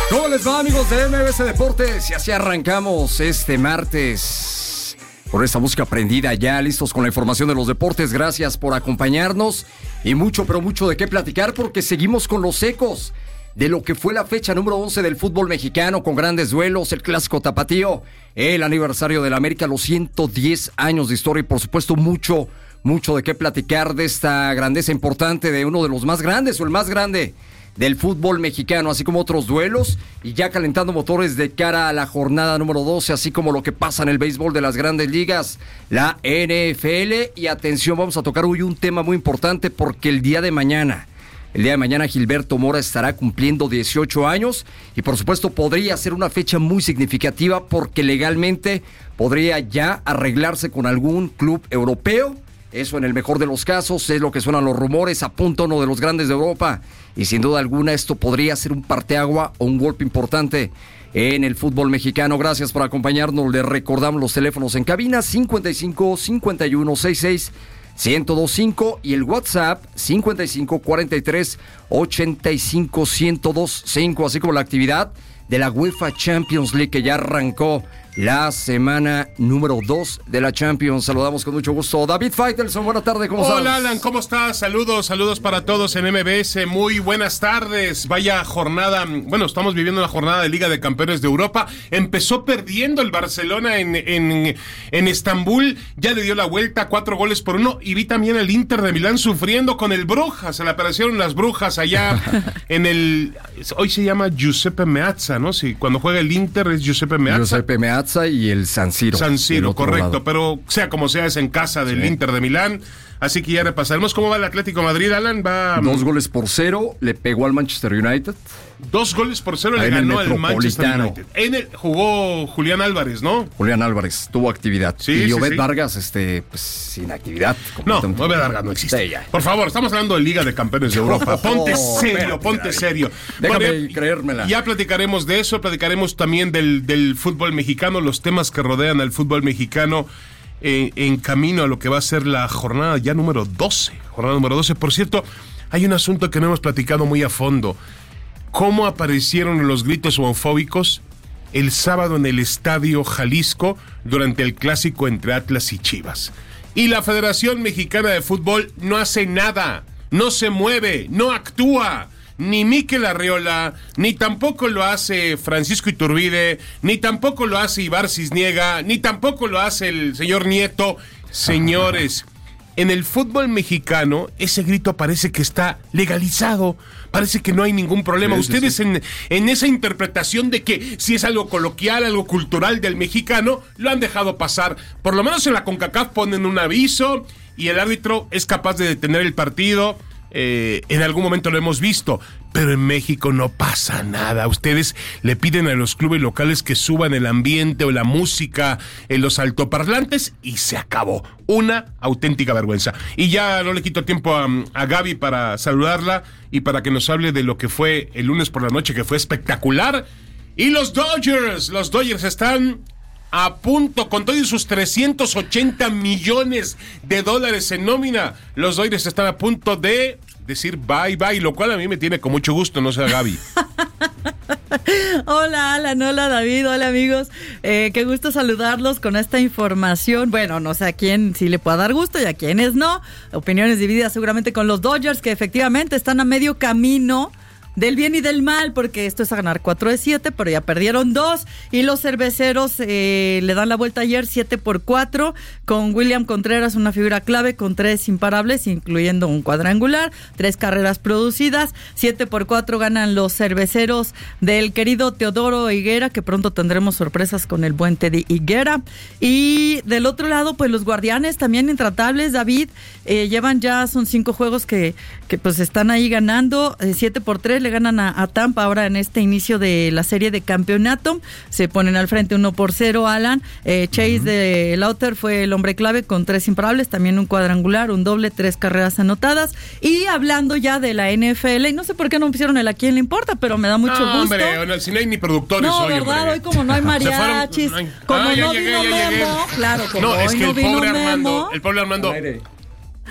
¿Cómo les va, amigos de MBS Deportes? Y así arrancamos este martes con esta música prendida, ya listos con la información de los deportes. Gracias por acompañarnos y mucho, pero mucho de qué platicar, porque seguimos con los ecos de lo que fue la fecha número 11 del fútbol mexicano, con grandes duelos, el clásico tapatío, el aniversario de la América, los 110 años de historia y por supuesto mucho de qué platicar de esta grandeza importante de uno de los más grandes o el más grande del fútbol mexicano, así como otros duelos, y ya calentando motores de cara a la jornada número 12, así como lo que pasa en el béisbol de las grandes ligas, la NFL. Y atención, vamos a tocar hoy un tema muy importante, porque el día de mañana Gilberto Mora estará cumpliendo 18 años y por supuesto podría ser una fecha muy significativa, porque legalmente podría ya arreglarse con algún club europeo. Eso en el mejor de los casos, es lo que suenan los rumores, apunta uno de los grandes de Europa, y sin duda alguna esto podría ser un parteagua o un golpe importante en el fútbol mexicano. Gracias por acompañarnos, les recordamos los teléfonos en cabina 55 51 66 1025 y el WhatsApp 55 43 85 1025, así como la actividad de la UEFA Champions League, que ya arrancó la semana número 2 de la Champions. Saludamos con mucho gusto David Faitelson, buena tarde, ¿cómo estás? Hola Alan, ¿cómo estás? Saludos para todos en MBS, muy buenas tardes. Vaya jornada, bueno, estamos viviendo una jornada de Liga de Campeones de Europa. Empezó perdiendo el Barcelona en Estambul, ya le dio la vuelta, 4-1, y vi también el Inter de Milán sufriendo con el Brujas, se le aparecieron las Brujas allá en el, hoy se llama Giuseppe Meazza, ¿no? Sí, cuando juega el Inter es Giuseppe Meazza y el San Siro, correcto, lado. Pero sea como sea, es en casa del Inter de Milán, así que ya repasaremos cómo va el Atlético de Madrid. Alan, va 2-0, le pegó al Manchester United. 2-0 le ganó al Manchester United. Jugó Julián Álvarez, ¿no? Julián Álvarez tuvo actividad. Y Obed Vargas, pues sin actividad. No, Obed Vargas no existe. Sí, por favor, estamos hablando de Liga de Campeones de Europa. Ponte serio. Déjame creérmela. Ya platicaremos de eso, platicaremos también del fútbol mexicano, los temas que rodean al fútbol mexicano en camino a lo que va a ser la jornada ya número 12. Jornada número 12. Por cierto, hay un asunto que no hemos platicado muy a fondo. ¿Cómo aparecieron los gritos homofóbicos el sábado en el Estadio Jalisco durante el clásico entre Atlas y Chivas? Y la Federación Mexicana de Fútbol no hace nada, no se mueve, no actúa. Ni Mikel Arriola, ni tampoco lo hace Francisco Iturbide, ni tampoco lo hace Ibar Cisniega, ni tampoco lo hace el señor Nieto. Señores, en el fútbol mexicano ese grito parece que está legalizado, parece que no hay ningún problema. Sí, ustedes sí. En esa interpretación de que si es algo coloquial, algo cultural del mexicano, lo han dejado pasar. Por lo menos en la CONCACAF ponen un aviso y el árbitro es capaz de detener el partido. En algún momento lo hemos visto, pero en México no pasa nada. Ustedes le piden a los clubes locales que suban el ambiente o la música en los altoparlantes y se acabó. Una auténtica vergüenza. Y ya no le quito tiempo a Gaby para saludarla y para que nos hable de lo que fue el lunes por la noche, que fue espectacular. Y los Dodgers están a punto, con todos sus $380 millones en nómina. Los Dodgers están a punto de decir bye, lo cual a mí me tiene con mucho gusto, no sé, Gaby. Hola Alan, hola David, hola amigos, qué gusto saludarlos con esta información. Bueno, no sé a quién sí le pueda dar gusto y a quiénes no. Opiniones divididas seguramente con los Dodgers, que efectivamente están a medio camino del bien y del mal, porque esto es a ganar 4 de 7, pero ya perdieron 2, y los cerveceros le dan la vuelta ayer 7-4, con William Contreras, una figura clave, con 3 imparables, incluyendo un cuadrangular, 3 carreras producidas. 7-4 ganan los cerveceros del querido Teodoro Higuera, que pronto tendremos sorpresas con el buen Teddy Higuera. Y del otro lado, pues los Guardianes, también intratables, David, son 5 juegos que pues están ahí ganando, 7-3 le ganan a Tampa ahora en este inicio de la serie de campeonato. Se ponen al frente 1-0, Alan. Chase de Lauter fue el hombre clave con 3 imparables, también un cuadrangular, un doble, 3 carreras anotadas. Y hablando ya de la NFL, y no sé por qué no pusieron el A quién le importa, pero me da mucho gusto. Hombre, si no hay ni productores hoy, ¿verdad? Hombre. Hoy como no hay mariachis, como no vino Memo, claro, como no, es hoy que no el vino pobre Memo. El pobre Armando.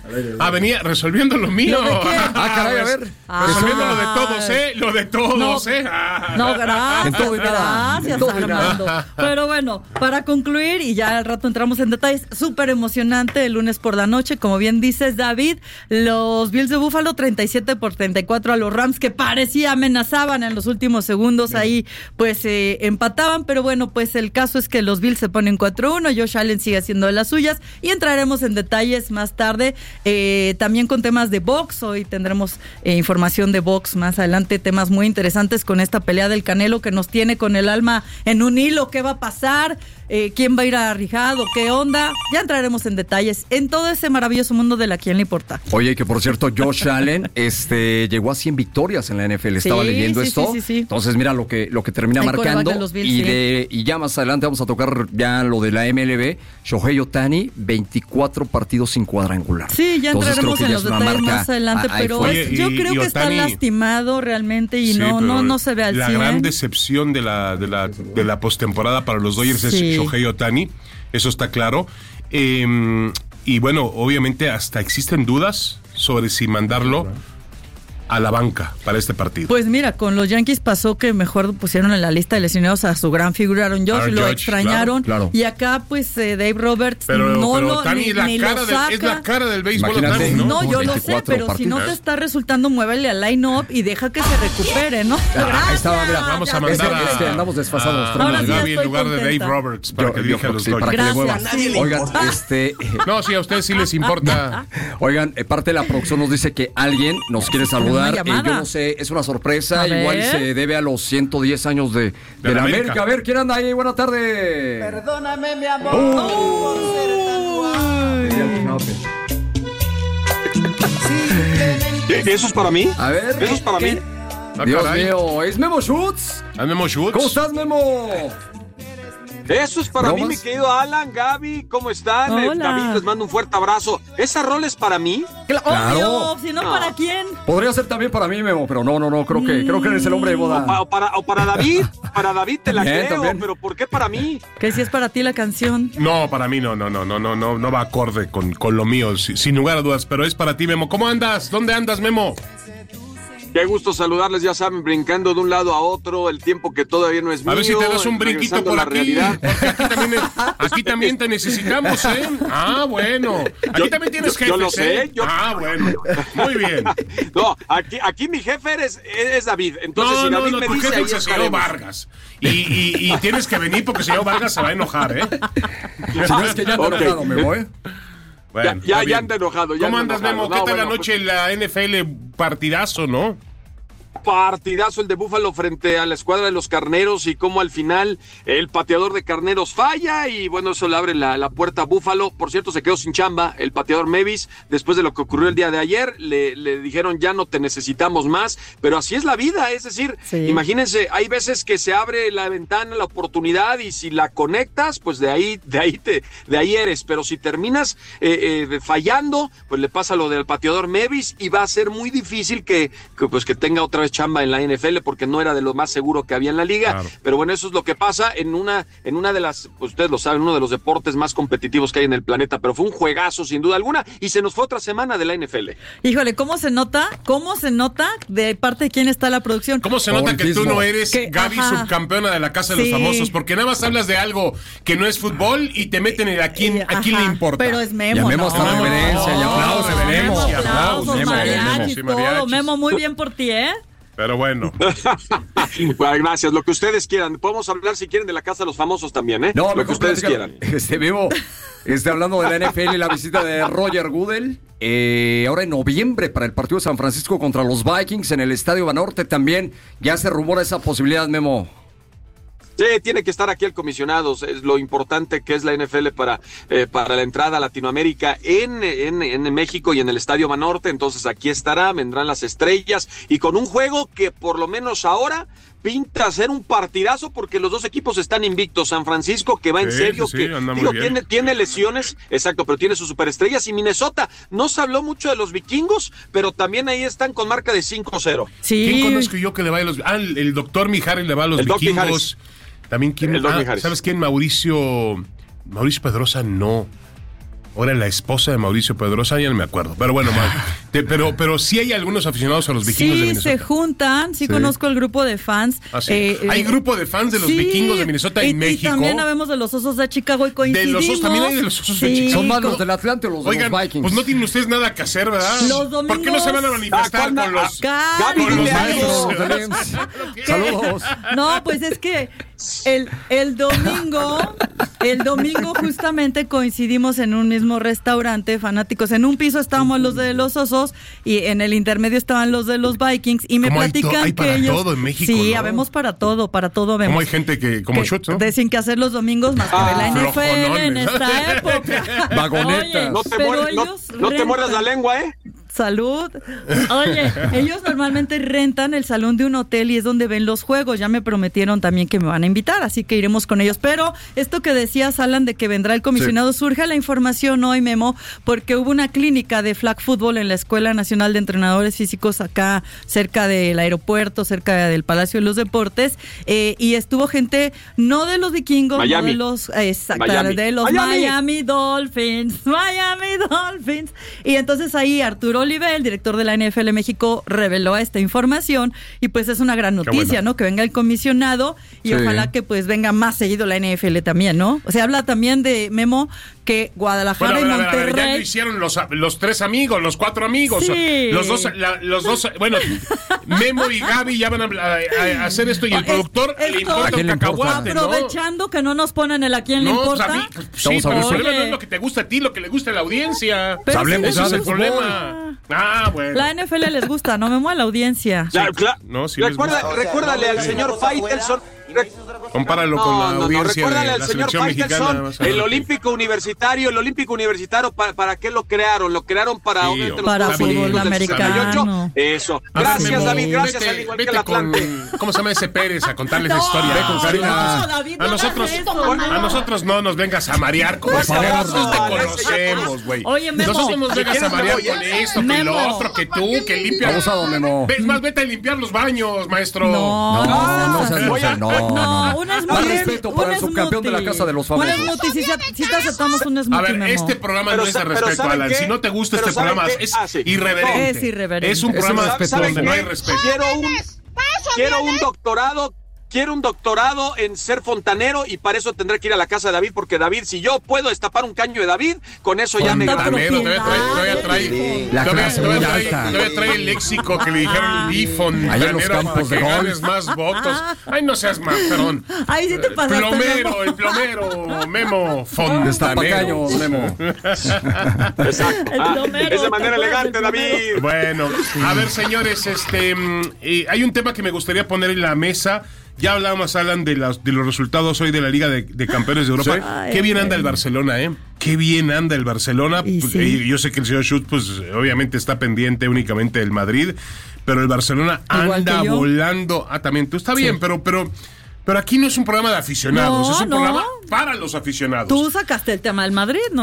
Venía resolviendo lo mío. ¿Lo de qué? Caray, a ver. Resolviendo lo de todos, ¿eh? Lo de todos, ¿eh? No, gracias. En todo y nada. Gracias, En todo y nada. Armando. Pero bueno, para concluir, y ya al rato entramos en detalles, súper emocionante el lunes por la noche. Como bien dices, David, los Bills de Buffalo 37-34 a los Rams, que parecía amenazaban en los últimos segundos. Ahí, pues, empataban. Pero bueno, pues el caso es que los Bills se ponen 4-1. Josh Allen sigue haciendo de las suyas. Y entraremos en detalles más tarde. También con temas de box. Hoy tendremos información de box más adelante. Temas muy interesantes con esta pelea del Canelo que nos tiene con el alma en un hilo. ¿Qué va a pasar? ¿Quién va a ir a Rijado? ¿Qué onda? Ya entraremos en detalles en todo ese maravilloso mundo de la quién le importa. Oye, que por cierto, Josh Allen llegó a 100 victorias en la NFL. Estaba leyendo esto. Sí. Entonces, mira lo que termina marcando. Bills, y ya más adelante vamos a tocar ya lo de la MLB. Shohei Ohtani, 24 partidos sin cuadrangular. Sí, ya entraremos en los detalles más adelante, pero yo creo que Ohtani, está lastimado realmente y no se ve al 100. La gran decepción de la postemporada para los Dodgers es Shohei Ohtani, eso está claro. Y bueno, obviamente hasta existen dudas sobre si mandarlo a la banca para este partido. Pues mira, con los Yankees pasó que mejor pusieron en la lista de lesionados a su gran figura Aaron Judge, lo extrañaron. Claro. Y acá, pues, Dave Roberts pero lo Ohtani ni lo saca. es la cara del béisbol. Imagínate, Ohtani, No, yo lo sé, pero partidos. si no te está resultando, muévele al line-up y deja que se recupere, ¿no? Ahí estaba, mira, vamos a mandar andamos desfasados. Ahora sí Gaby en estoy lugar de Dave contenta. Roberts para que dirija a los Dodgers. para que le mueva. Gracias, sí. Oigan, No, sí, a ustedes sí les importa. Oigan, parte de la producción nos dice que alguien nos quiere saludar. Una llamada. Yo no sé, es una sorpresa. A Igual ver. se debe a los 110 años de la América. A ver, ¿quién anda ahí? Buenas tardes. Perdóname, mi amor, por ser tan guapo. ¿Eso es para mí? A ver. ¿Eso es para mí? Dios caray. mío, es Memo Schutz. Memo Schutz. ¿Cómo estás, Memo? Eso es para mí, ¿Bromas? mi querido Alan, Gaby, ¿cómo están? Hola. David, les mando un fuerte abrazo. ¿Esa rol es para mí? Obvio, si no, No. ¿para quién? Podría ser también para mí, Memo, pero no, creo que eres el hombre de boda. O para David, para David te la Bien, creo, también. pero ¿por qué para mí? Que si es para ti la canción. No, para mí no va acorde con lo mío, sin lugar a dudas, pero es para ti, Memo. ¿Cómo andas? ¿Dónde andas, Memo? Qué gusto saludarles, ya saben, brincando de un lado a otro, el tiempo que todavía no es mío. A ver si te das un brinquito regresando por a la aquí. realidad. Porque aquí también te necesitamos, ¿eh? Ah, bueno. Aquí también tienes jefes, yo lo sé, ¿eh? Ah, bueno. Muy bien. No, aquí mi jefe es David. Entonces, si No, David me tu dice, jefe ahí es el señor estaremos. Vargas. Y tienes que venir porque el señor Vargas se va a enojar, ¿eh? Si no es que ya te Ok. enojado, Memo, ¿eh? Bueno, Ya está bien. anda enojado. ¿Cómo andas, Memo? ¿Qué tal la noche en la NFL? Partidazo, ¿no? Partidazo el de Búfalo frente a la escuadra de los Carneros y cómo al final el pateador de Carneros falla y bueno, eso le abre la puerta a Búfalo. Por cierto, se quedó sin chamba el pateador Mevis después de lo que ocurrió el día de ayer. Le dijeron ya no te necesitamos más, pero así es la vida, es decir, Sí. imagínense, hay veces que se abre la ventana, la oportunidad y si la conectas, pues de ahí eres, pero si terminas fallando, pues le pasa lo del pateador Mevis y va a ser muy difícil que tenga otra vez chamba en la NFL porque no era de lo más seguro que había en la liga, Claro. pero bueno, eso es lo que pasa en una de las, pues ustedes lo saben, uno de los deportes más competitivos que hay en el planeta, pero fue un juegazo sin duda alguna y se nos fue otra semana de la NFL. Híjole, ¿cómo se nota de parte de quién está la producción? ¿Cómo se nota que tú no eres Que- Gaby, ajá. subcampeona de la Casa de Sí. los Famosos? Porque nada más hablas de algo que no es fútbol y te meten en a quién le importa. Pero es Memo. Y a Memo hasta no. reverencia, y aplausos, Memo, Memo. aplausos, Memo, mariachis, sí, todo. mariachis. Memo, muy bien por ti, ¿eh? Pero bueno. Bueno, gracias, lo que ustedes quieran. Podemos hablar si quieren de la Casa de los Famosos también, ¿eh? No, lo que mejor ustedes platica- quieran. Memo, hablando de la NFL y la visita de Roger Goodell, ahora en noviembre para el partido de San Francisco contra los Vikings en el Estadio Banorte también ya se rumora esa posibilidad, Memo. Sí, tiene que estar aquí el comisionado, es lo importante que es la NFL para la entrada a Latinoamérica en México y en el Estadio Banorte, entonces aquí estará, vendrán las estrellas y con un juego que por lo menos ahora pinta ser un partidazo porque los dos equipos están invictos. San Francisco que va en Sí, serio, sí, que anda muy digo, bien. tiene lesiones, exacto, pero tiene sus superestrellas y Minnesota, no se habló mucho de los vikingos, pero también ahí están con marca de 5-0. Sí. ¿Quién conozco yo que le va a los... el doctor Mijares le va a los El Doc vikingos. Mijares. También quién... El Doc Mijares. ¿Sabes quién? Mauricio Pedrosa no. Ahora la esposa de Mauricio Pedrosa, ya no me acuerdo. Pero bueno, pero sí hay algunos aficionados a los vikingos de Minnesota. Sí, se juntan. Sí, conozco el grupo de fans. Sí. Hay grupo de fans de los vikingos de Minnesota en México. Y también habemos de los Osos de Chicago y coincidimos. De los Osos, también hay de los Osos de Chicago. ¿Son más los del Atlante o los de los Vikings? Pues no tienen ustedes nada que hacer, ¿verdad? Los domingos. ¿Por qué no se van a manifestar con los Maestros? Saludos. No, pues es que el domingo justamente coincidimos en un mismo restaurante, fanáticos. En un piso estábamos los de los Osos y en el intermedio estaban los de los Vikings y me platican hay para que ellos... todo en México, sí, ¿no? habemos para todo vemos. Como hay gente que, como Schutz, ¿no? Sin que hacer los domingos más que ver la NFL flojonones. en esta época. Vagonetas. No te muerdas la lengua, ¿eh? Salud. Oye, ellos normalmente rentan el salón de un hotel y es donde ven los juegos. Ya me prometieron también que me van a invitar, así que iremos con ellos. Pero esto que decías, Alan, de que vendrá el comisionado, surge la información hoy, Memo, porque hubo una clínica de flag football en la Escuela Nacional de Entrenadores Físicos acá cerca del aeropuerto, cerca del Palacio de los Deportes, y estuvo gente no de los vikingos, Miami. no de los de los Miami Dolphins. Y entonces ahí Arturo Olive, el director de la NFL México, reveló esta información y pues es una gran noticia, ¿no? Que venga el comisionado y ojalá que pues venga más seguido la NFL también, ¿no? O sea, habla también de, Memo, que Guadalajara y Monterrey... ya lo hicieron los tres amigos, los cuatro amigos, sí. los dos, bueno, Memo y Gaby ya van a hacer esto y el productor le importa un cacahuate, ¿no? Aprovechando que no nos ponen el a quién le importa. Sí, pero el problema no es lo que te gusta a ti, lo que le gusta a la audiencia. Pero hablemos ese es de el fútbol. problema. Bueno. La NFL les gusta, no Memo, a la audiencia. No, sí les gusta. Recuérdale al señor Faitelson. Compáralo con la audiencia recuérdale de al la señor selección mexicana. Faitelson, el Olímpico Universitario, ¿para qué lo crearon? Lo crearon para fútbol americano. Eso. Gracias, David, gracias, al igual que el Atlante. ¿Cómo se llama ese Pérez? A contarles la historia. A nosotros no nos vengas a marear con eso. Nosotros te conocemos, güey. Oye, Memo. Nosotros nos vengas a marear con esto, que lo otro, que tú, que limpia. Abusado, Memo. Es más, vete a limpiar los baños, maestro. No, un smoothie. Más respeto para el subcampeón de la Casa de los Famosos. Un smoothie, si te aceptamos un smoothie, A ver, Memo. este programa no es de respeto, Alan. Si no te gusta este programa, es irreverente. Es irreverente. Es un programa donde no hay respeto. Quiero un doctorado en ser fontanero y para eso tendré que ir a la casa de David, porque David, si yo puedo destapar un caño de David, con eso ya me gané. Todavía trae el léxico que le dijeron fontanero allá en los campos para que de golf. ganes más votos. Ay, no seas más, perdón. Ahí sí te pasaste, El plomero, Memo, fontanero. Destapacaños, Memo. Exacto. Es de manera elegante, David. Bueno, a ver, señores, hay un tema que me gustaría poner en la mesa. Ya hablábamos, Alan, de los resultados hoy de la Liga de Campeones de Europa. Sí. Qué bien anda el Barcelona, ¿eh? Qué bien anda el Barcelona. Sí. Yo sé que el señor Schutz, pues, obviamente está pendiente únicamente del Madrid, pero el Barcelona anda volando. También tú está bien, pero aquí no es un programa de aficionados, es un programa para los aficionados. Tú sacaste el tema del Madrid, ¿no?